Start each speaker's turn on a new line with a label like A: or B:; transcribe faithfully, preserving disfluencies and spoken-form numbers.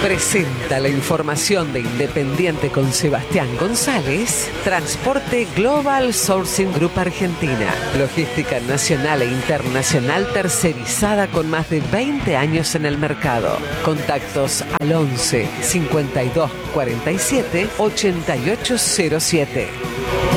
A: Presenta la información de Independiente con Sebastián González. Transporte Global Sourcing Group Argentina. Logística nacional e internacional tercerizada con más de veinte años en el mercado. Contactos al once cincuenta y dos cuarenta y siete ochenta y ocho cero siete.